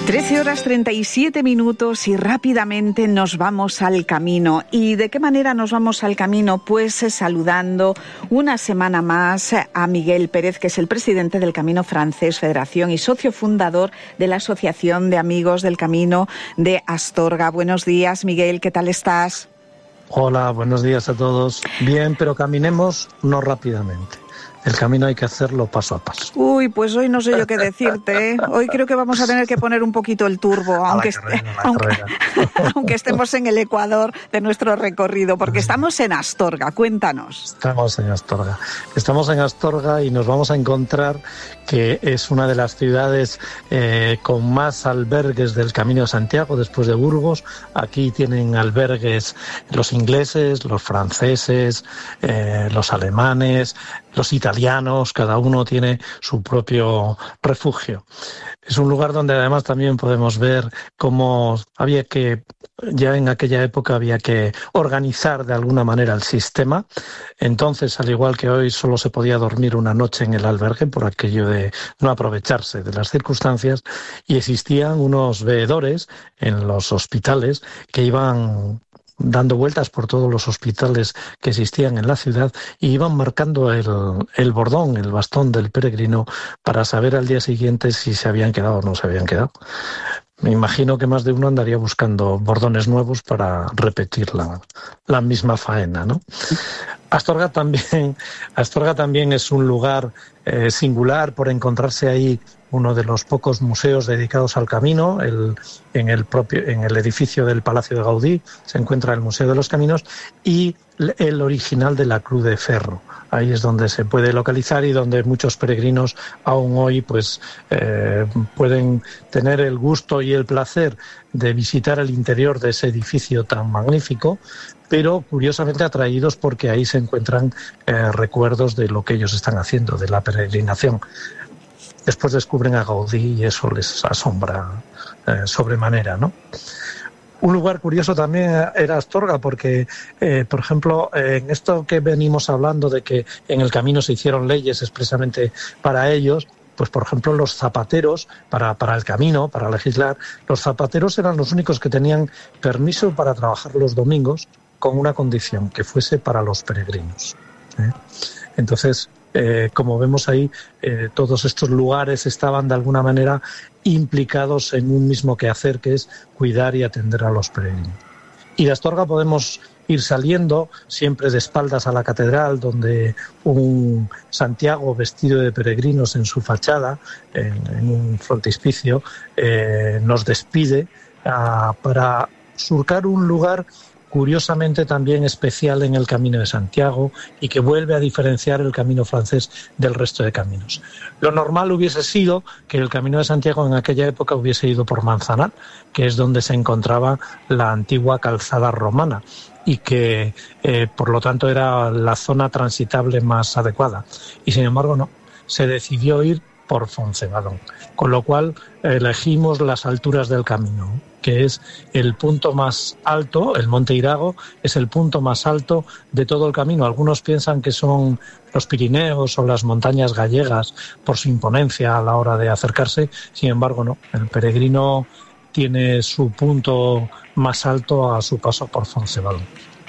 13:37 y rápidamente nos vamos al camino. ¿Y de qué manera nos vamos al camino? Pues saludando una semana más a Miguel Pérez, que es el presidente del Camino Francés Federación y socio fundador de la Asociación de Amigos del Camino de Astorga. Buenos días, Miguel, ¿qué tal estás? Hola, buenos días a todos. Bien, pero caminemos no rápidamente. El camino hay que hacerlo paso a paso. Uy, pues hoy no sé yo qué decirte, ¿eh? Hoy creo que vamos a tener que poner un poquito el turbo, aunque estemos en el ecuador de nuestro recorrido, porque estamos en Astorga. Cuéntanos. Estamos en Astorga y nos vamos a encontrar que es una de las ciudades con más albergues del Camino de Santiago, después de Burgos. Aquí tienen albergues los ingleses, los franceses, los alemanes, los italianos, cada uno tiene su propio refugio. Es un lugar donde además también podemos ver cómo ya en aquella época había que organizar de alguna manera el sistema. Entonces, al igual que hoy, solo se podía dormir una noche en el albergue por aquello de no aprovecharse de las circunstancias, y existían unos veedores en los hospitales que iban dando vueltas por todos los hospitales que existían en la ciudad y iban marcando el bordón, el bastón del peregrino para saber al día siguiente si se habían quedado o no se habían quedado. Me imagino que más de uno andaría buscando bordones nuevos para repetir la misma faena, ¿no? Astorga también es un lugar singular por encontrarse ahí uno de los pocos museos dedicados al camino. En el edificio del Palacio de Gaudí se encuentra el Museo de los Caminos y el original de la Cruz de Ferro. Ahí es donde se puede localizar y donde muchos peregrinos aún hoy pueden tener el gusto y el placer de visitar el interior de ese edificio tan magnífico, pero curiosamente atraídos porque ahí se encuentran recuerdos de lo que ellos están haciendo, de la peregrinación. Después descubren a Gaudí y eso les asombra sobremanera, ¿no? Un lugar curioso también era Astorga porque, por ejemplo, en esto que venimos hablando de que en el camino se hicieron leyes expresamente para ellos, pues por ejemplo los zapateros, para el camino, para legislar, los zapateros eran los únicos que tenían permiso para trabajar los domingos con una condición, que fuese para los peregrinos. Entonces, como vemos ahí, todos estos lugares estaban de alguna manera implicados en un mismo quehacer, que es cuidar y atender a los peregrinos. Y de Astorga podemos ir saliendo siempre de espaldas a la catedral, donde un Santiago vestido de peregrinos en su fachada, en un frontispicio, nos despide para surcar un lugar curiosamente también especial en el Camino de Santiago y que vuelve a diferenciar el Camino francés del resto de caminos. Lo normal hubiese sido que el Camino de Santiago en aquella época hubiese ido por Manzanar, que es donde se encontraba la antigua calzada romana y que por lo tanto era la zona transitable más adecuada. Y sin embargo no, se decidió ir por Foncebadón, con lo cual elegimos las alturas del camino, que es el punto más alto. El Monte Irago es el punto más alto de todo el camino. Algunos piensan que son los Pirineos o las montañas gallegas por su imponencia a la hora de acercarse. Sin embargo, no. El peregrino tiene su punto más alto a su paso por Foncebadón.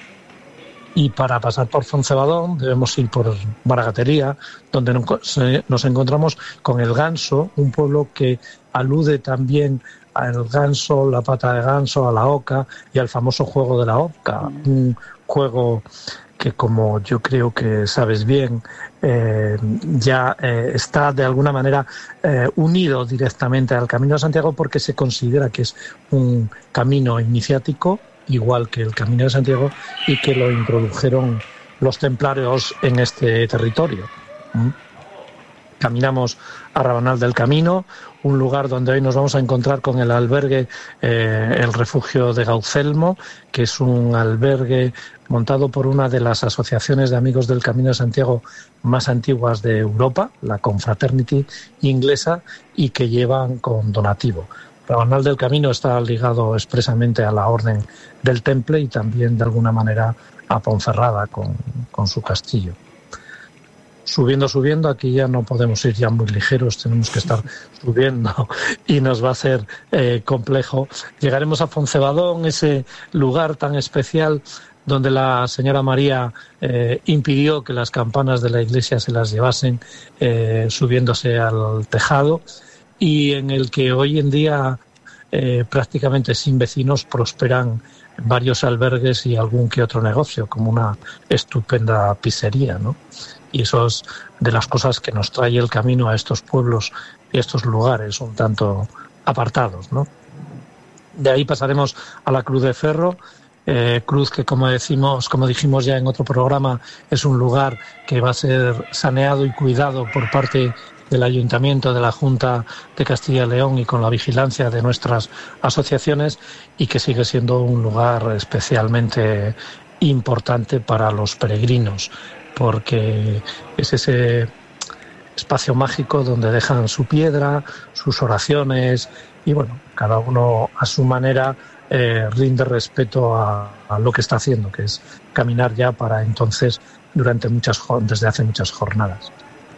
Y para pasar por Foncebadón debemos ir por Maragatería, donde nos encontramos con el Ganso, un pueblo que alude también al ganso, la pata de ganso, a la oca y al famoso juego de la oca, un juego que, como yo creo que sabes bien, está de alguna manera unido directamente al Camino de Santiago, porque se considera que es un camino iniciático, igual que el Camino de Santiago, y que lo introdujeron los templarios en este territorio. Caminamos a Rabanal del Camino, un lugar donde hoy nos vamos a encontrar con el albergue, el refugio de Gaucelmo, que es un albergue montado por una de las asociaciones de amigos del Camino de Santiago más antiguas de Europa, la Confraternity inglesa, y que llevan con donativo. Rabanal del Camino está ligado expresamente a la Orden del Temple y también de alguna manera a Ponferrada con su castillo. subiendo, aquí ya no podemos ir ya muy ligeros, tenemos que estar subiendo y nos va a ser complejo. Llegaremos a Foncebadón, ese lugar tan especial donde la señora María impidió que las campanas de la iglesia se las llevasen subiéndose al tejado, y en el que hoy en día prácticamente sin vecinos prosperan varios albergues y algún que otro negocio, como una estupenda pizzería, ¿no? Y eso es de las cosas que nos trae el camino a estos pueblos y estos lugares un tanto apartados, ¿no? De ahí pasaremos a la Cruz de Ferro, cruz que, como dijimos ya en otro programa, es un lugar que va a ser saneado y cuidado por parte del Ayuntamiento, de la Junta de Castilla y León, y con la vigilancia de nuestras asociaciones, y que sigue siendo un lugar especialmente importante para los peregrinos, porque es ese espacio mágico donde dejan su piedra, sus oraciones, y bueno, cada uno a su manera rinde respeto a lo que está haciendo, que es caminar ya para entonces desde hace muchas jornadas.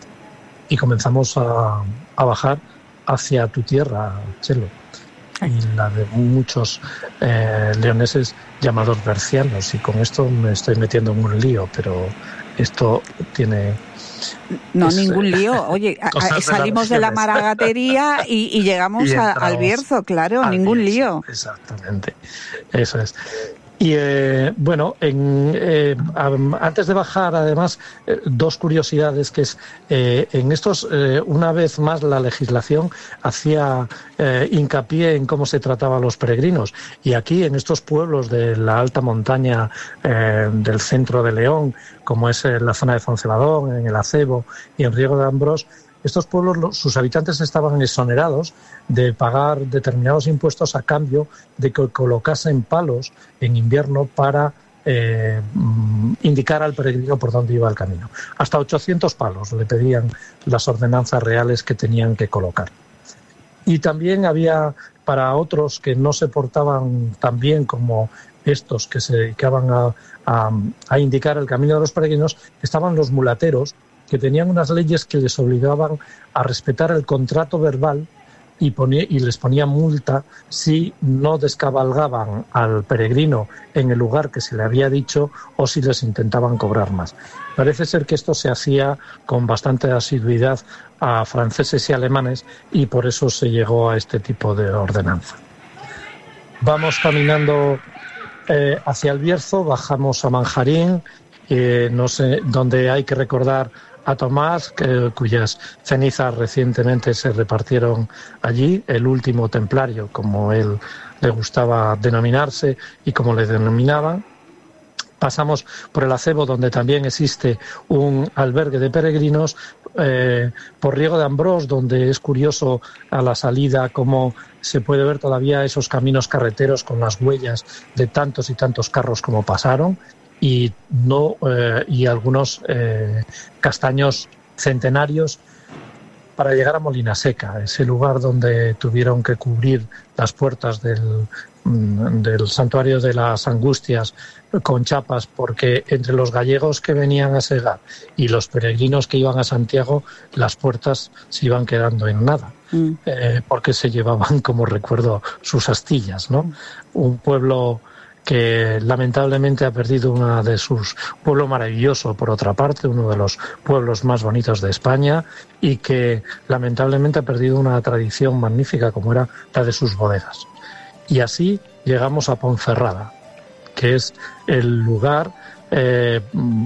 Y comenzamos a bajar hacia tu tierra, Chelo, y la de muchos leoneses llamados bercianos. Y con esto me estoy metiendo en un lío, pero esto tiene... No, ningún lío. Oye, salimos de la Maragatería y llegamos al Bierzo, claro, ningún lío. Exactamente, eso es. Y bueno, antes de bajar, además, dos curiosidades, que es en estos, una vez más, la legislación hacía hincapié en cómo se trataba a los peregrinos, y aquí en estos pueblos de la alta montaña del centro de León, como es la zona de Foncebadón, en el Acebo y en Riego de Ambrós, estos pueblos, sus habitantes estaban exonerados de pagar determinados impuestos a cambio de que colocasen palos en invierno para indicar al peregrino por dónde iba el camino. Hasta 800 palos le pedían las ordenanzas reales que tenían que colocar. Y también había, para otros que no se portaban tan bien como estos que se dedicaban a indicar el camino de los peregrinos, estaban los mulateros, que tenían unas leyes que les obligaban a respetar el contrato verbal y les ponían multa si no descabalgaban al peregrino en el lugar que se le había dicho, o si les intentaban cobrar más. Parece ser que esto se hacía con bastante asiduidad a franceses y alemanes, y por eso se llegó a este tipo de ordenanza. Vamos caminando hacia el Bierzo, bajamos a Manjarín, donde hay que recordar a Tomás, cuyas cenizas recientemente se repartieron allí, el último templario, como él le gustaba denominarse y como le denominaban. Pasamos por el Acebo, donde también existe un albergue de peregrinos, por Riego de Ambrós, donde es curioso a la salida cómo se puede ver todavía esos caminos carreteros con las huellas de tantos y tantos carros como pasaron, y algunos castaños centenarios, para llegar a Molina Seca, ese lugar donde tuvieron que cubrir las puertas del santuario de las Angustias con chapas, porque entre los gallegos que venían a segar y los peregrinos que iban a Santiago, las puertas se iban quedando en nada, porque se llevaban como recuerdo sus astillas, ¿no? Un pueblo que lamentablemente ha perdido pueblo maravilloso, por otra parte, uno de los pueblos más bonitos de España, y que lamentablemente ha perdido una tradición magnífica como era la de sus bodegas. Y así llegamos a Ponferrada, que es el lugar que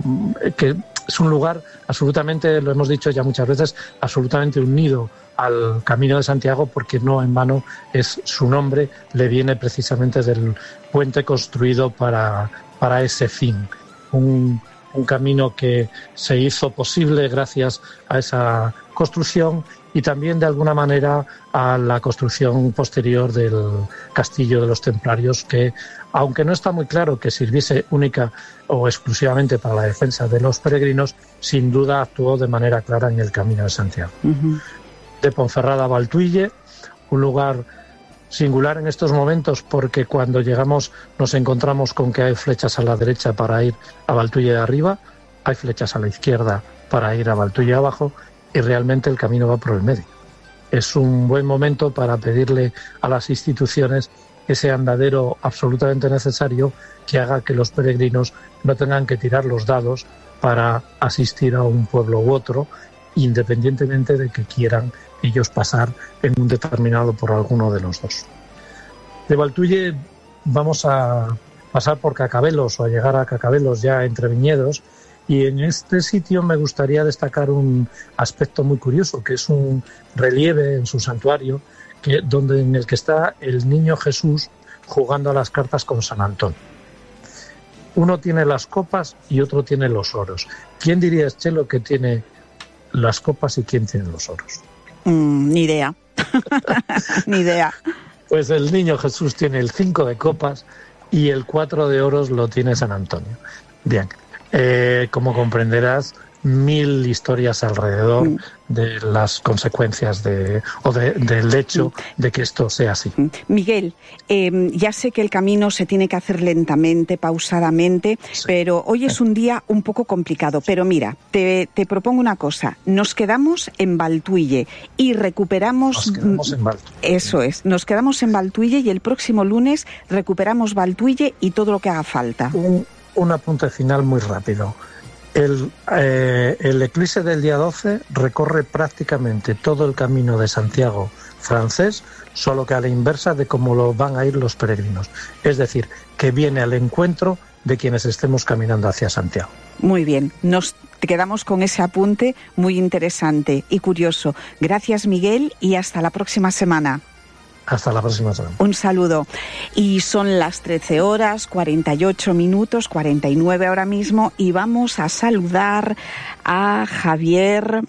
es un lugar absolutamente, lo hemos dicho ya muchas veces, absolutamente unido al Camino de Santiago, porque no en vano su nombre le viene precisamente del puente construido para ese fin. Un camino que se hizo posible gracias a esa construcción, y también de alguna manera a la construcción posterior del castillo de los templarios, que, aunque no está muy claro que sirviese única o exclusivamente para la defensa de los peregrinos, sin duda actuó de manera clara en el Camino de Santiago. De Ponferrada a Valtuille, un lugar singular en estos momentos, porque cuando llegamos nos encontramos con que hay flechas a la derecha para ir a Valtuille de arriba, hay flechas a la izquierda para ir a Valtulle abajo, y realmente el camino va por el medio. Es un buen momento para pedirle a las instituciones ese andadero absolutamente necesario que haga que los peregrinos no tengan que tirar los dados para asistir a un pueblo u otro, independientemente de que quieran ellos pasar en un determinado por alguno de los dos. De Valtulle vamos a pasar por Cacabelos o a llegar a Cacabelos ya entre viñedos, y en este sitio me gustaría destacar un aspecto muy curioso, que es un relieve en su santuario en el que está el niño Jesús jugando a las cartas con San Antonio. Uno tiene las copas y otro tiene los oros. ¿Quién diría, Chelo, que tiene las copas y quién tiene los oros? Ni idea. Ni idea. Pues el niño Jesús tiene el 5 de copas y el 4 de oros lo tiene San Antonio. Bien, como comprenderás, 1000 historias alrededor de las consecuencias del hecho de que esto sea así. Miguel, ya sé que el camino se tiene que hacer lentamente, pausadamente, sí, pero hoy es un día un poco complicado. Pero mira, te propongo una cosa. Nos quedamos en Valtulle y recuperamos... Nos quedamos en Valtulle. Eso es, nos quedamos en Valtulle y el próximo lunes recuperamos Valtulle y todo lo que haga falta. Un apunte final muy rápido. El eclipse del día 12 recorre prácticamente todo el camino de Santiago francés, solo que a la inversa de cómo lo van a ir los peregrinos. Es decir, que viene al encuentro de quienes estemos caminando hacia Santiago. Muy bien, nos quedamos con ese apunte muy interesante y curioso. Gracias, Miguel, y hasta la próxima semana. Hasta la próxima semana. Un saludo. Y son las 13:48, 49 ahora mismo, y vamos a saludar a Javier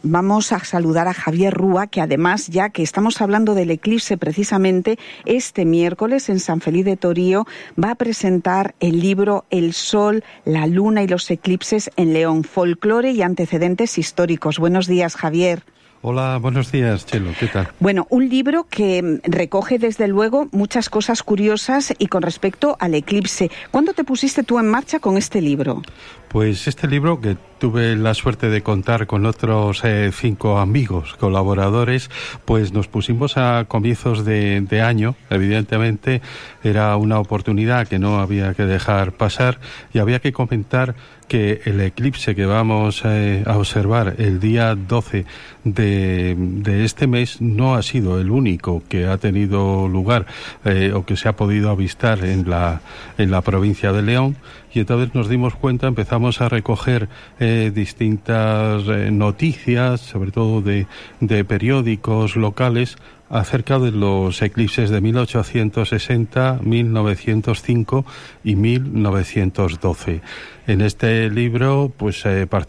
Rúa, que además, ya que estamos hablando del eclipse precisamente, este miércoles en San Feliz de Torío va a presentar el libro El Sol, la Luna y los eclipses en León, folclore y antecedentes históricos. Buenos días, Javier. Hola, buenos días, Chelo, ¿qué tal? Bueno, un libro que recoge desde luego muchas cosas curiosas y con respecto al eclipse. ¿Cuándo te pusiste tú en marcha con este libro? Pues este libro, que tuve la suerte de contar con otros 5 amigos, colaboradores, pues nos pusimos a comienzos de año. Evidentemente era una oportunidad que no había que dejar pasar, y había que comentar que el eclipse que vamos a observar el día 12 de este mes no ha sido el único que ha tenido lugar o que se ha podido avistar en la provincia de León. Y entonces nos dimos cuenta, empezamos a recoger distintas noticias, sobre todo de periódicos locales, acerca de los eclipses de 1860, 1905 y 1912. En este libro pues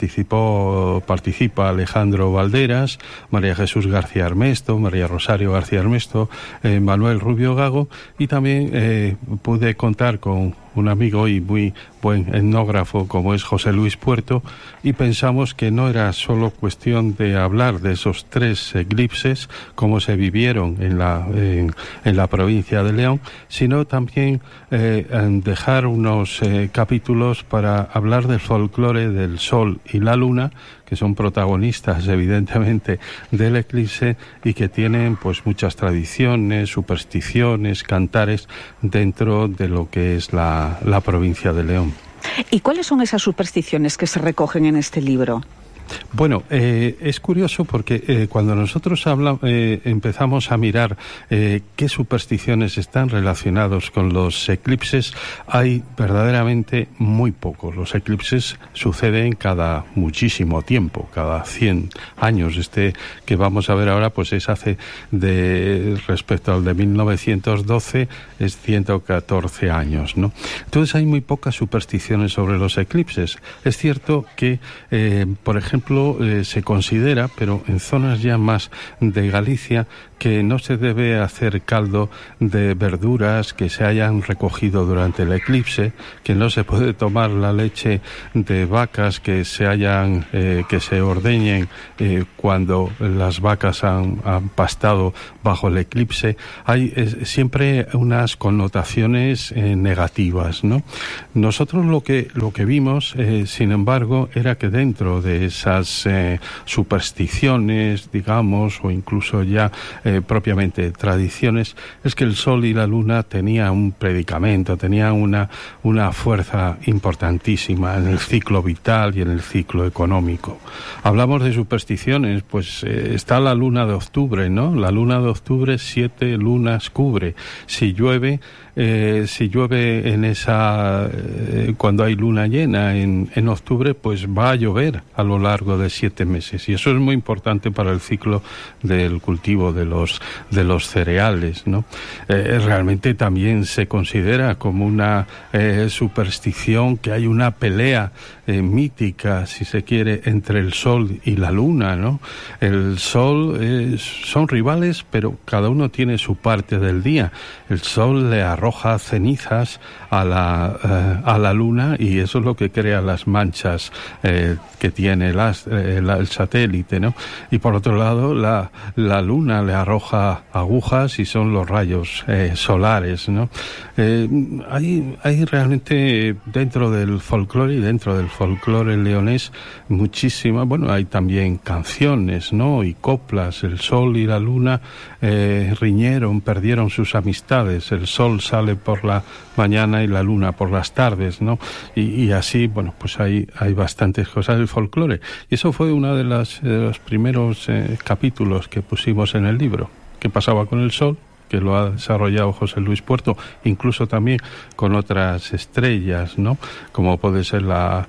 participa Alejandro Valderas, María Jesús García Armesto, María Rosario García Armesto, Manuel Rubio Gago, y también pude contar con un amigo y muy buen etnógrafo como es José Luis Puerto, y pensamos que no era solo cuestión de hablar de esos 3 eclipses como se vivieron en la provincia de León, sino también dejar unos capítulos para hablar del folclore del Sol y la Luna, que son protagonistas evidentemente del eclipse y que tienen pues muchas tradiciones, supersticiones, cantares dentro de lo que es la provincia de León. ¿Y cuáles son esas supersticiones que se recogen en este libro? Bueno, es curioso porque cuando nosotros empezamos a mirar qué supersticiones están relacionados con los eclipses, hay verdaderamente muy pocos. Los eclipses suceden cada muchísimo tiempo, cada 100 años. Este que vamos a ver ahora pues es respecto al de 1912 es 114 años, ¿no? Entonces hay muy pocas supersticiones sobre los eclipses. Es cierto que, por ejemplo, se considera, pero en zonas ya más de Galicia, que no se debe hacer caldo de verduras que se hayan recogido durante el eclipse, que no se puede tomar la leche de vacas que se hayan que se ordeñen cuando las vacas han pastado bajo el eclipse. Hay siempre unas connotaciones negativas, ¿no? Nosotros lo que vimos, sin embargo, era que dentro de esas supersticiones, digamos, o incluso ya propiamente tradiciones, es que el Sol y la Luna tenían un predicamento, tenían una fuerza importantísima en el ciclo vital y en el ciclo económico. Hablamos de supersticiones, pues está la luna de octubre, ¿no? La luna de octubre 7 lunas cubre. Si llueve en esa cuando hay luna llena en octubre, pues va a llover a lo largo de 7 meses, y eso es muy importante para el ciclo del cultivo de los cereales, ¿no? Realmente también se considera como una superstición que hay una pelea mítica, si se quiere, entre el Sol y la Luna, ¿no? El Sol son rivales, pero cada uno tiene su parte del día. El Sol le arroja cenizas a la Luna, y eso es lo que crea las manchas que tiene el satélite, ¿no? Y por otro lado, la Luna le arroja agujas, y son los rayos solares, ¿no? Hay realmente dentro del folclore y dentro del folclore leonés muchísimas, hay también canciones, ¿no? Y coplas. El Sol y la Luna perdieron sus amistades. El Sol sale por la mañana y la Luna por las tardes, ¿no? Y así, pues hay bastantes cosas del folclore. Y eso fue uno de los primeros capítulos que pusimos en el libro. ¿Qué pasaba con el Sol? Que lo ha desarrollado José Luis Puerto, incluso también con otras estrellas, ¿no? Como puede ser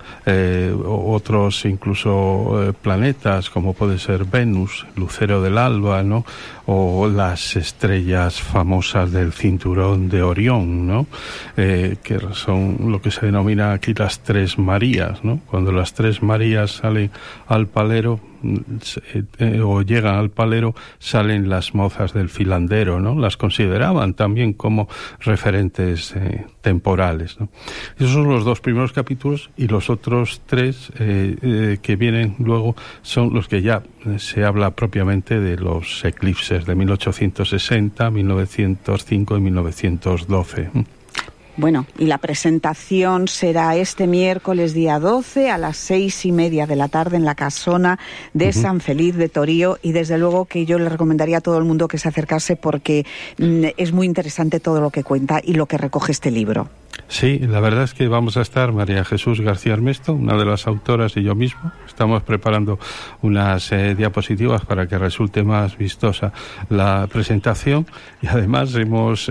otros incluso planetas, como puede ser Venus, lucero del alba, ¿no? O las estrellas famosas del cinturón de Orión, ¿no? Que son lo que se denomina aquí las tres Marías, ¿no? Cuando las tres Marías salen al palero, o llegan al palero, salen las mozas del filandero, ¿no? Las consideraban también como referentes temporales, ¿no? Esos son los 2 primeros capítulos, y los otros 3 que vienen luego son los que ya se habla propiamente de los eclipses de 1860, 1905 y 1912. Bueno, y la presentación será este miércoles día 12 a las 6:30 de la tarde en la casona de San Feliz de Torío, y desde luego que yo le recomendaría a todo el mundo que se acercase, porque es muy interesante todo lo que cuenta y lo que recoge este libro. Sí, la verdad es que vamos a estar María Jesús García Armesto, una de las autoras, y yo mismo. Estamos preparando unas diapositivas para que resulte más vistosa la presentación, y además hemos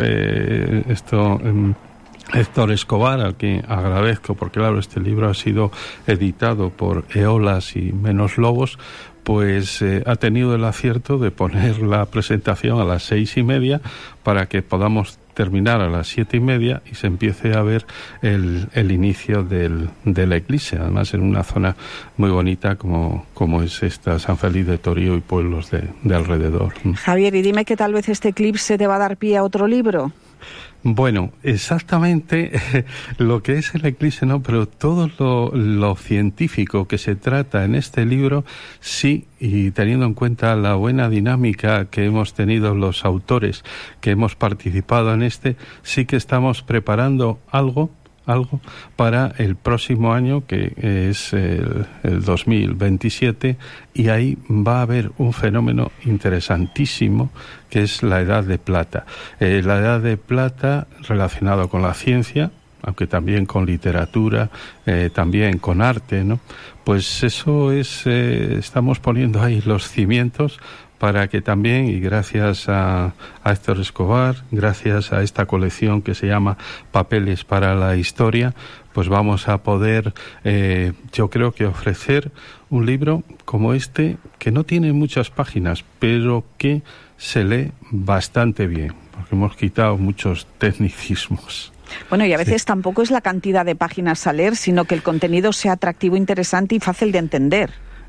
Héctor Escobar, al que agradezco, porque claro, este libro ha sido editado por Eolas y Menos Lobos, pues ha tenido el acierto de poner la presentación a las 6:30 para que podamos terminar a las 7:30 y se empiece a ver el inicio del eclipse, además en una zona muy bonita como es esta San Feliz de Torío y pueblos de alrededor. Javier, y dime que tal vez este eclipse te va a dar pie a otro libro. Bueno, exactamente lo que es el eclipse, no, pero todo lo científico que se trata en este libro, sí, y teniendo en cuenta la buena dinámica que hemos tenido los autores que hemos participado en sí que estamos preparando algo para el próximo año, que es el 2027, y ahí va a haber un fenómeno interesantísimo, que es la Edad de Plata. La Edad de Plata relacionado con la ciencia, aunque también con literatura, también con arte, ¿no? Pues eso estamos poniendo ahí los cimientos para que también, y gracias a Héctor Escobar, gracias a esta colección que se llama Papeles para la Historia, pues vamos a poder, yo creo que ofrecer un libro como este, que no tiene muchas páginas, pero que se lee bastante bien, porque hemos quitado muchos tecnicismos. Bueno, y a veces tampoco es la cantidad de páginas a leer, sino que el contenido sea atractivo, interesante y fácil de entender.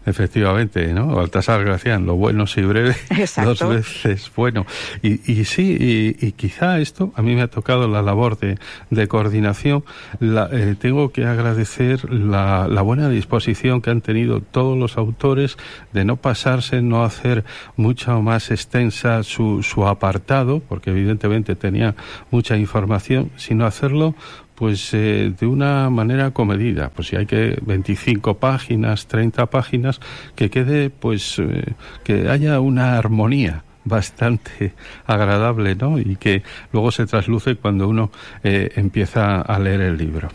Efectivamente, ¿no? Baltasar Gracián, lo bueno si breve, Exacto. 2 veces bueno. Y sí, y quizá esto, a mí me ha tocado la labor de coordinación. Tengo que agradecer la buena disposición que han tenido todos los autores de no pasarse, no hacer mucho más extensa su apartado, porque evidentemente tenía mucha información, sino hacerlo pues de una manera comedida. Pues si hay que 25 páginas, 30 páginas, que quede, pues que haya una armonía bastante agradable, ¿no? Y que luego se trasluce cuando uno empieza a leer el libro.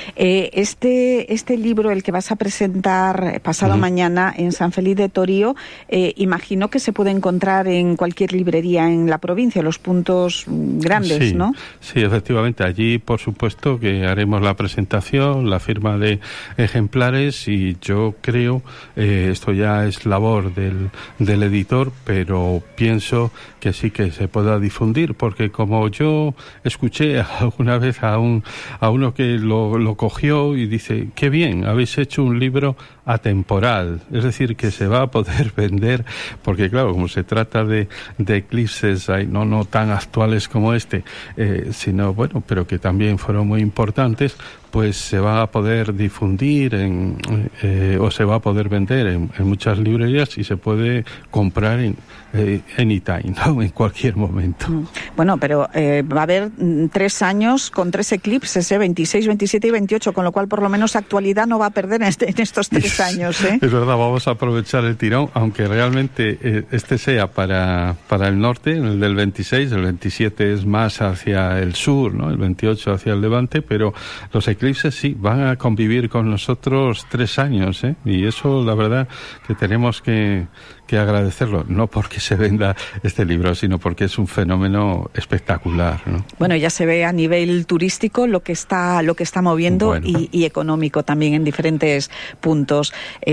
Este libro, el que vas a presentar pasado mañana en San Feliz de Torío, imagino que se puede encontrar en cualquier librería en la provincia, los puntos grandes, sí, ¿no? Sí, efectivamente. Allí, por supuesto, que haremos la presentación, la firma de ejemplares, y yo creo, esto ya es labor del editor, pero pienso que sí que se pueda difundir, porque como yo escuché alguna vez a uno que lo cogió y dice, qué bien, habéis hecho un libro atemporal, es decir, que se va a poder vender, porque claro, como se trata de eclipses no tan actuales como este, sino bueno, pero que también fueron muy importantes, pues se va a poder difundir o se va a poder vender en muchas librerías, y se puede comprar anytime, ¿no? En cualquier momento. Bueno, pero va a haber 3 años con 3 eclipses, 26, 27 y 28, con lo cual por lo menos actualidad no va a perder en estos 3 años. Es verdad, vamos a aprovechar el tirón, aunque realmente este sea para el norte, el del 26, el 27 es más hacia el sur, ¿no? El 28 hacia el levante, pero los eclipses sí van a convivir con nosotros 3 años, y eso la verdad que tenemos que agradecerlo, no porque se venda este libro, sino porque es un fenómeno espectacular, ¿no? Bueno, ya se ve a nivel turístico lo que está moviendo, bueno, y económico también en diferentes puntos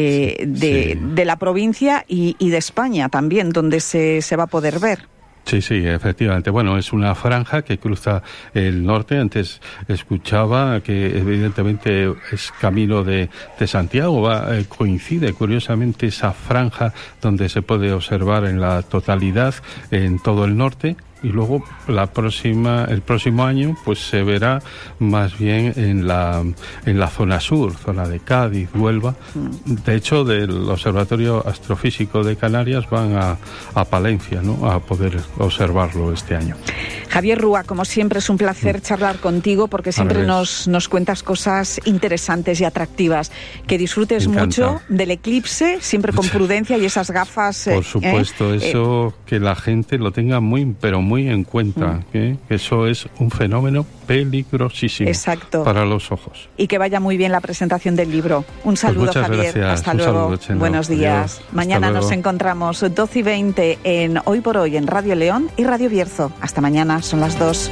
de la provincia y de España también, donde se va a poder ver. Sí, efectivamente. Bueno, es una franja que cruza el norte. Antes escuchaba que evidentemente es camino de Santiago. Coincide curiosamente esa franja donde se puede observar en la totalidad en todo el norte. Y luego el próximo año pues se verá más bien en la zona sur, zona de Cádiz, Huelva. De hecho, del Observatorio Astrofísico de Canarias van a Palencia, ¿no? A poder observarlo este año. Javier Rúa, como siempre es un placer charlar contigo, porque siempre nos cuentas cosas interesantes y atractivas. Que disfrutes mucho del eclipse, siempre con prudencia, y esas gafas. Por supuesto, eso que la gente lo tenga muy en cuenta, que eso es un fenómeno peligrosísimo. Exacto. Para los ojos. Y que vaya muy bien la presentación del libro. Un saludo, pues Javier. Gracias. Hasta luego. Saludo, buenos días. Adiós. Mañana nos encontramos 12:20 en Hoy por Hoy en Radio León y Radio Bierzo. Hasta mañana, son las 2.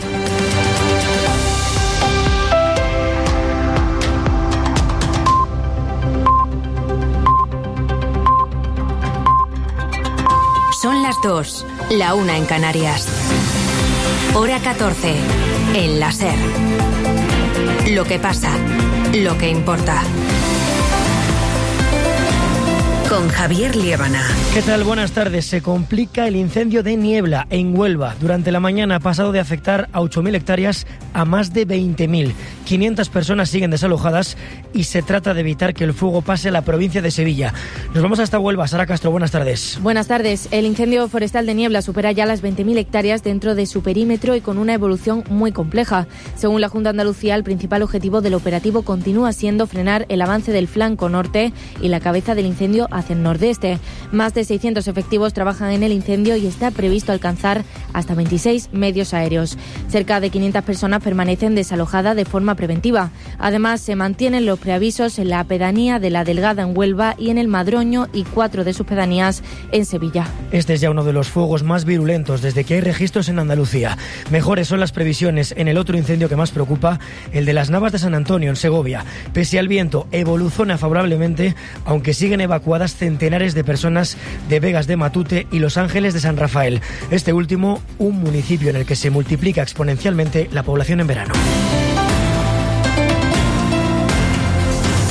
Son las 2, la 1 en Canarias. Hora 14, en la SER. Lo que pasa, lo que importa. Con Javier Liébana. ¿Qué tal? Buenas tardes. Se complica el incendio de Niebla, en Huelva. Durante la mañana ha pasado de afectar a 8.000 hectáreas a más de 20.000. 500 personas siguen desalojadas y se trata de evitar que el fuego pase a la provincia de Sevilla. Nos vamos hasta Huelva. Sara Castro, buenas tardes. Buenas tardes. El incendio forestal de Niebla supera ya las 20.000 hectáreas dentro de su perímetro y con una evolución muy compleja. Según la Junta de Andalucía, el principal objetivo del operativo continúa siendo frenar el avance del flanco norte y la cabeza del incendio hacia el nordeste. Más de 600 efectivos trabajan en el incendio y está previsto alcanzar hasta 26 medios aéreos. Cerca de 500 personas permanecen desalojadas de forma preventiva. Además, se mantienen los preavisos en la pedanía de La Delgada en Huelva y en el Madroño y 4 de sus pedanías en Sevilla. Este es ya uno de los fuegos más virulentos desde que hay registros en Andalucía. Mejores son las previsiones en el otro incendio que más preocupa, el de las Navas de San Antonio en Segovia. Pese al viento, evoluciona favorablemente, aunque siguen evacuadas centenares de personas de Vegas de Matute y Los Ángeles de San Rafael. Este último, un municipio en el que se multiplica exponencialmente la población en verano.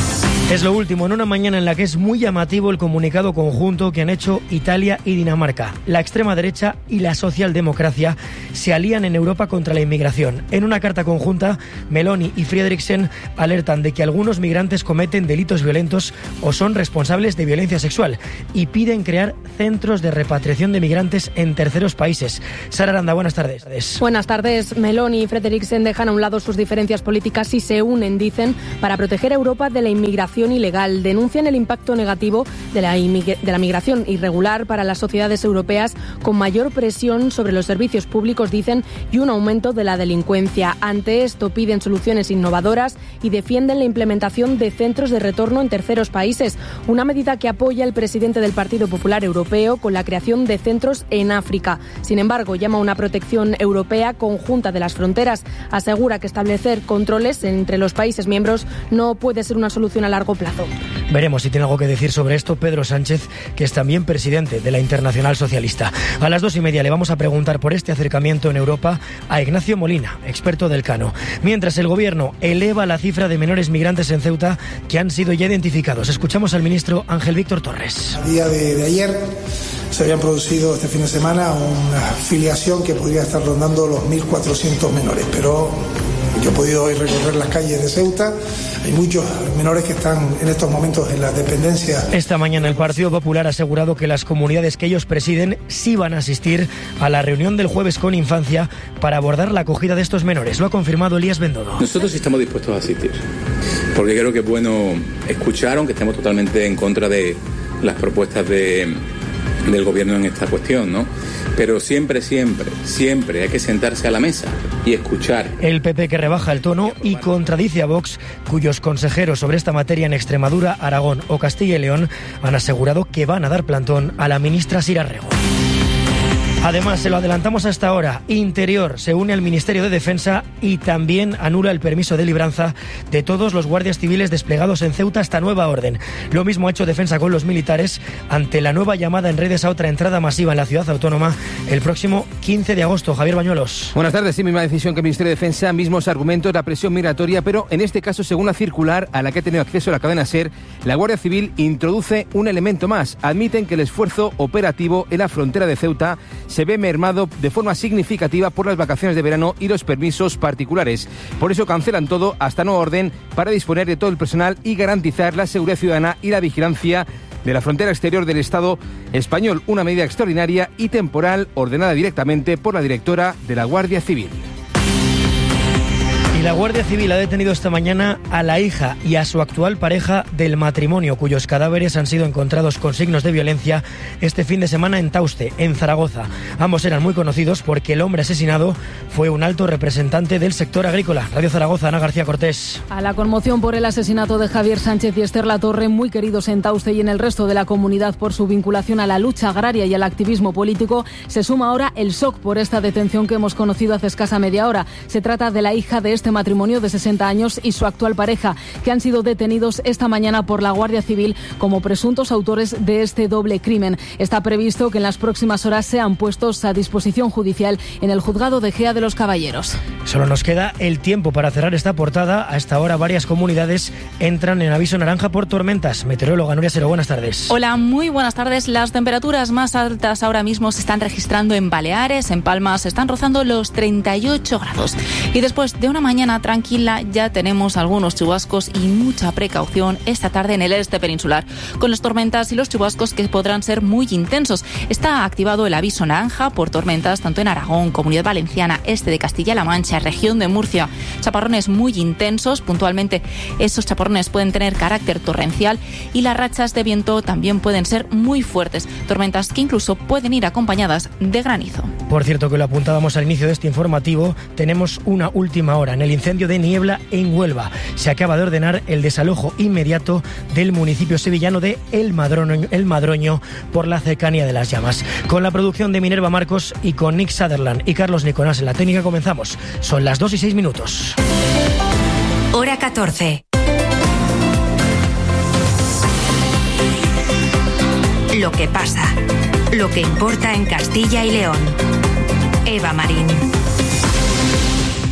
Es lo último, en una mañana en la que es muy llamativo el comunicado conjunto que han hecho Italia y Dinamarca. La extrema derecha y la socialdemocracia se alían en Europa contra la inmigración. En una carta conjunta, Meloni y Frederiksen alertan de que algunos migrantes cometen delitos violentos o son responsables de violencia sexual y piden crear centros de repatriación de migrantes en terceros países. Sara Aranda, buenas tardes. Buenas tardes. Meloni y Frederiksen dejan a un lado sus diferencias políticas y se unen, dicen, para proteger a Europa de la inmigración ilegal. Denuncian el impacto negativo de la migración irregular para las sociedades europeas, con mayor presión sobre los servicios públicos, dicen, y un aumento de la delincuencia. Ante esto piden soluciones innovadoras y defienden la implementación de centros de retorno en terceros países, una medida que apoya el presidente del Partido Popular Europeo con la creación de centros en África. Sin embargo, llama a una protección europea conjunta de las fronteras. Asegura que establecer controles entre los países miembros no puede ser una solución a largo plazo. Veremos si tiene algo que decir sobre esto Pedro Sánchez, que es también presidente de la Internacional Socialista. A las 2:30 le vamos a preguntar por este acercamiento en Europa a Ignacio Molina, experto del Cano. Mientras el Gobierno eleva la cifra de menores migrantes en Ceuta que han sido ya identificados. Escuchamos al ministro Ángel Víctor Torres. A día de ayer se habían producido este fin de semana una filiación que podría estar rondando los 1.400 menores, pero yo he podido hoy recorrer las calles de Ceuta. Hay muchos menores que están en estos momentos en la dependencia. Esta mañana el Partido Popular ha asegurado que las comunidades que ellos presiden sí van a asistir a la reunión del jueves con Infancia para abordar la acogida de estos menores. Lo ha confirmado Elías Bendodo. Nosotros estamos dispuestos a asistir, porque creo que es bueno escuchar, aunque estemos totalmente en contra de las propuestas del Gobierno en esta cuestión, ¿no? Pero siempre hay que sentarse a la mesa y escuchar. El PP que rebaja el tono y contradice a Vox, cuyos consejeros sobre esta materia en Extremadura, Aragón o Castilla y León han asegurado que van a dar plantón a la ministra Sira Rego. Además, se lo adelantamos hasta ahora, Interior se une al Ministerio de Defensa y también anula el permiso de libranza de todos los guardias civiles desplegados en Ceuta hasta nueva orden. Lo mismo ha hecho Defensa con los militares ante la nueva llamada en redes a otra entrada masiva en la ciudad autónoma el próximo 15 de agosto. Javier Bañuelos. Buenas tardes. Sí, misma decisión que el Ministerio de Defensa, mismos argumentos, la presión migratoria, pero en este caso, según la circular a la que ha tenido acceso la cadena SER, la Guardia Civil introduce un elemento más. Admiten que el esfuerzo operativo en la frontera de Ceuta se ve mermado de forma significativa por las vacaciones de verano y los permisos particulares. Por eso cancelan todo hasta nueva orden para disponer de todo el personal y garantizar la seguridad ciudadana y la vigilancia de la frontera exterior del Estado español. Una medida extraordinaria y temporal ordenada directamente por la directora de la Guardia Civil. Y la Guardia Civil ha detenido esta mañana a la hija y a su actual pareja del matrimonio, cuyos cadáveres han sido encontrados con signos de violencia este fin de semana en Tauste, en Zaragoza. Ambos eran muy conocidos porque el hombre asesinado fue un alto representante del sector agrícola. Radio Zaragoza, Ana García Cortés. A la conmoción por el asesinato de Javier Sánchez y Esther Latorre, muy queridos en Tauste y en el resto de la comunidad por su vinculación a la lucha agraria y al activismo político, se suma ahora el shock por esta detención que hemos conocido hace escasa media hora. Se trata de la hija de este matrimonio de 60 años y su actual pareja, que han sido detenidos esta mañana por la Guardia Civil como presuntos autores de este doble crimen. Está previsto que en las próximas horas sean puestos a disposición judicial en el juzgado de Gea de los Caballeros. Solo nos queda el tiempo para cerrar esta portada. A esta hora varias comunidades entran en aviso naranja por tormentas. Meteoróloga Nuria Sero, buenas tardes. Hola, muy buenas tardes. Las temperaturas más altas ahora mismo se están registrando en Baleares, en Palma se están rozando los 38 grados. Y después de una mañana tranquila ya tenemos algunos chubascos y mucha precaución esta tarde en el este peninsular, con las tormentas y los chubascos que podrán ser muy intensos. Está activado el aviso naranja por tormentas tanto en Aragón, Comunidad Valenciana, este de Castilla-La Mancha, región de Murcia. Chaparrones muy intensos, puntualmente esos chaparrones pueden tener carácter torrencial y las rachas de viento también pueden ser muy fuertes, tormentas que incluso pueden ir acompañadas de granizo. Por cierto, que lo apuntábamos al inicio de este informativo, tenemos una última hora. En el incendio de Niebla en Huelva se acaba de ordenar el desalojo inmediato del municipio sevillano de El Madroño por la cercanía de las llamas. Con la producción de Minerva Marcos y con Nick Sutherland y Carlos Nicolás en la técnica comenzamos. Son las 2:06. Hora 14. Lo que pasa, lo que importa en Castilla y León. Eva Marín.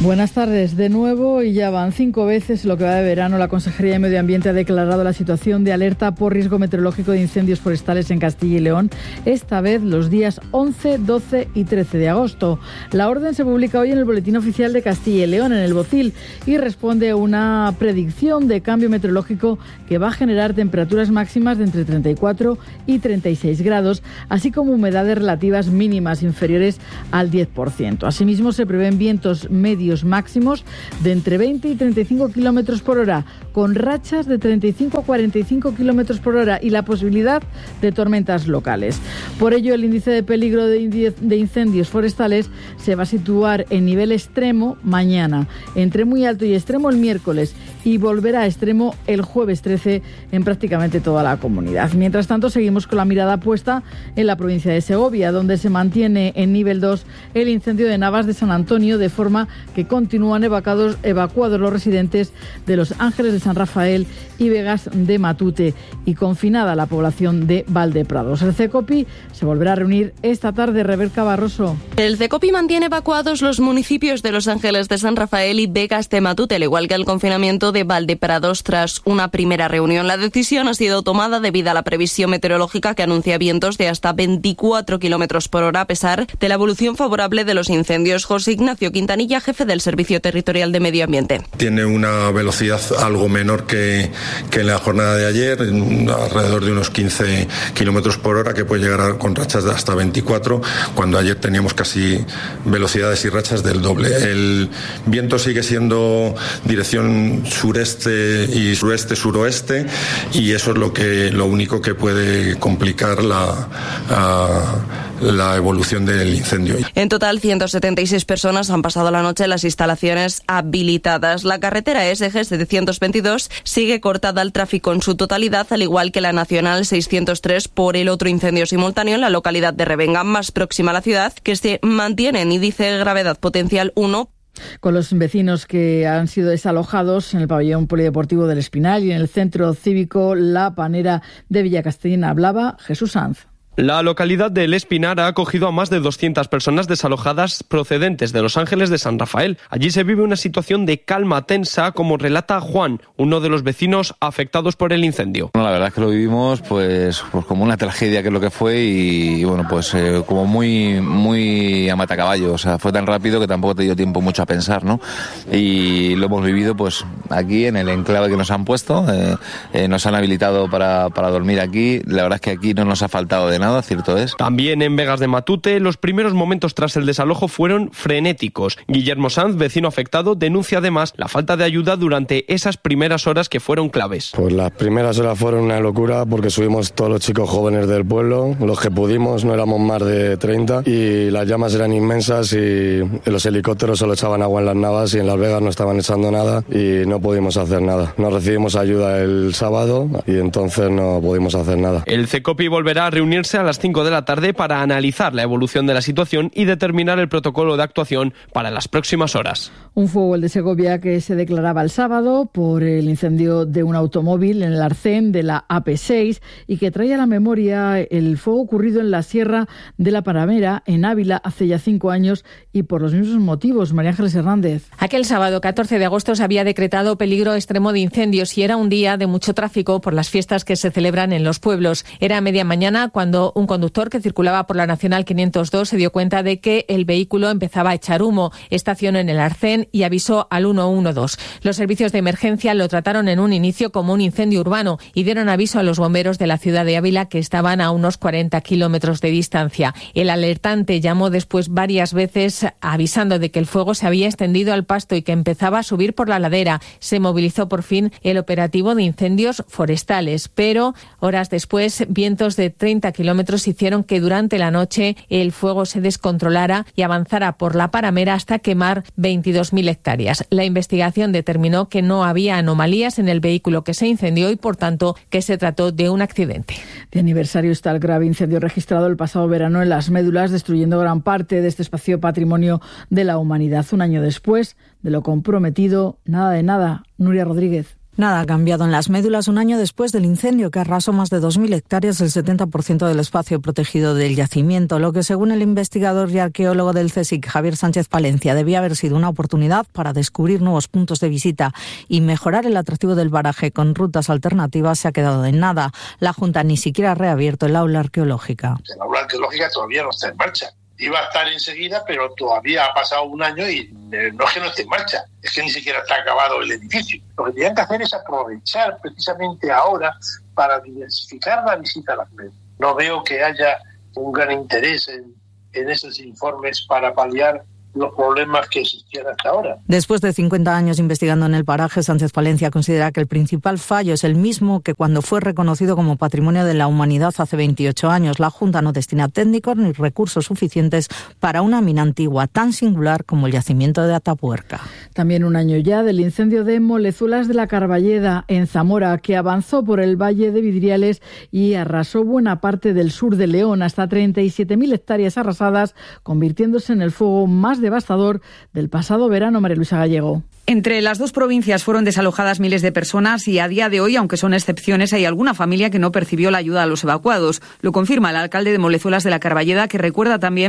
Buenas tardes de nuevo, y ya van 5 veces lo que va de verano. La Consejería de Medio Ambiente ha declarado la situación de alerta por riesgo meteorológico de incendios forestales en Castilla y León, esta vez los días 11, 12 y 13 de agosto. La orden se publica hoy en el Boletín Oficial de Castilla y León, en el BOCIL, y responde a una predicción de cambio meteorológico que va a generar temperaturas máximas de entre 34 y 36 grados, así como humedades relativas mínimas inferiores al 10%. Asimismo, se prevén vientos medios máximos de entre 20 y 35 kilómetros por hora, con rachas de 35 a 45 kilómetros por hora y la posibilidad de tormentas locales. Por ello, el índice de peligro de incendios forestales se va a situar en nivel extremo mañana, entre muy alto y extremo el miércoles, y volverá a extremo el jueves 13 en prácticamente toda la comunidad. Mientras tanto, seguimos con la mirada puesta en la provincia de Segovia, donde se mantiene en nivel 2 el incendio de Navas de San Antonio, de forma que continúan evacuados los residentes de Los Ángeles de San Rafael y Vegas de Matute, y confinada la población de Valdeprados. El CECOPI se volverá a reunir esta tarde. Rebeca Barroso. El CECOPI mantiene evacuados los municipios de Los Ángeles de San Rafael y Vegas de Matute, al igual que el confinamiento de Valdeprados tras una primera reunión. La decisión ha sido tomada debido a la previsión meteorológica que anuncia vientos de hasta 24 kilómetros por hora, a pesar de la evolución favorable de los incendios. José Ignacio Quintanilla, jefe del Servicio Territorial de Medio Ambiente. Tiene una velocidad algo menor que en la jornada de ayer, alrededor de unos 15 kilómetros por hora, que puede llegar con rachas de hasta 24, cuando ayer teníamos casi velocidades y rachas del doble. El viento sigue siendo dirección sureste y sureste-suroeste, y eso es lo único que puede complicar la evolución del incendio. En total, 176 personas han pasado la noche en las instalaciones habilitadas. La carretera SG 722 sigue cortada al tráfico en su totalidad, al igual que la Nacional 603, por el otro incendio simultáneo en la localidad de Revenga, más próxima a la ciudad, que se mantiene en índice de gravedad potencial 1. Con los vecinos que han sido desalojados en el pabellón polideportivo del Espinal y en el centro cívico La Panera de Villacastellina, hablaba Jesús Sanz. La localidad de El Espinar ha acogido a más de 200 personas desalojadas procedentes de Los Ángeles de San Rafael. Allí se vive una situación de calma tensa, como relata Juan, uno de los vecinos afectados por el incendio. Bueno, la verdad es que lo vivimos pues como una tragedia, que es lo que fue, y bueno, pues como muy a matacaballo. O sea, fue tan rápido que tampoco te dio tiempo mucho a pensar, ¿no? Y lo hemos vivido pues aquí en el enclave que nos han puesto. Nos han habilitado para dormir aquí. La verdad es que aquí no nos ha faltado de nada. Cierto es. También en Vegas de Matute, los primeros momentos tras el desalojo fueron frenéticos. Guillermo Sanz, vecino afectado, denuncia además la falta de ayuda durante esas primeras horas que fueron claves. Pues las primeras horas fueron una locura, porque subimos todos los chicos jóvenes del pueblo, los que pudimos, no éramos más de 30, y las llamas eran inmensas y los helicópteros solo echaban agua en las navas y en Las Vegas no estaban echando nada y no pudimos hacer nada. No recibimos ayuda el sábado y entonces no pudimos hacer nada. El CECOPI volverá a reunirse a las 5 de la tarde para analizar la evolución de la situación y determinar el protocolo de actuación para las próximas horas. Un fuego, el de Segovia, que se declaraba el sábado por el incendio de un automóvil en el arcén de la AP6 y que trae a la memoria el fuego ocurrido en la Sierra de la Paramera, en Ávila, hace ya 5 años, y por los mismos motivos. María Ángeles Hernández. Aquel sábado 14 de agosto se había decretado peligro extremo de incendios y era un día de mucho tráfico por las fiestas que se celebran en los pueblos. Era media mañana cuando un conductor que circulaba por la Nacional 502 se dio cuenta de que el vehículo empezaba a echar humo. Estacionó en el arcén y avisó al 112. Los servicios de emergencia lo trataron en un inicio como un incendio urbano y dieron aviso a los bomberos de la ciudad de Ávila, que estaban a unos 40 kilómetros de distancia. El alertante llamó después varias veces avisando de que el fuego se había extendido al pasto y que empezaba a subir por la ladera. Se movilizó por fin el operativo de incendios forestales, pero horas después vientos de 30 kilómetros hicieron que durante la noche el fuego se descontrolara y avanzara por la Paramera hasta quemar 22.000 hectáreas. La investigación determinó que no había anomalías en el vehículo que se incendió y, por tanto, que se trató de un accidente. De aniversario está el grave incendio registrado el pasado verano en Las Médulas, destruyendo gran parte de este espacio patrimonio de la humanidad. Un año después de lo comprometido, nada de nada. Nuria Rodríguez. Nada ha cambiado en las médulas un año después del incendio que arrasó más de 2.000 hectáreas, el 70% del espacio protegido del yacimiento, lo que según el investigador y arqueólogo del CSIC, Javier Sánchez Palencia, debía haber sido una oportunidad para descubrir nuevos puntos de visita y mejorar el atractivo del paraje con rutas alternativas, se ha quedado en nada. La Junta ni siquiera ha reabierto el aula arqueológica. La aula arqueológica todavía no está en marcha. Iba a estar enseguida, pero todavía ha pasado un año y no es que no esté en marcha, es que ni siquiera está acabado el edificio. Lo que tienen que hacer es aprovechar precisamente ahora para diversificar la visita a las médulas. No veo que haya un gran interés en esos informes para paliar los problemas que existían hasta ahora. Después de 50 años investigando en el paraje, Sánchez Palencia considera que el principal fallo es el mismo que cuando fue reconocido como Patrimonio de la Humanidad hace 28 años. La Junta no destina técnicos ni recursos suficientes para una mina antigua tan singular como el yacimiento de Atapuerca. También un año ya del incendio de Molezuelas de la Carballeda en Zamora, que avanzó por el Valle de Vidriales y arrasó buena parte del sur de León, hasta 37.000 hectáreas arrasadas, convirtiéndose en el fuego más devastador del pasado verano. María Luisa Gallego. Entre las dos provincias fueron desalojadas miles de personas y a día de hoy, aunque son excepciones, hay alguna familia que no percibió la ayuda a los evacuados. Lo confirma el alcalde de Molezuelas de la Carballeda, que recuerda también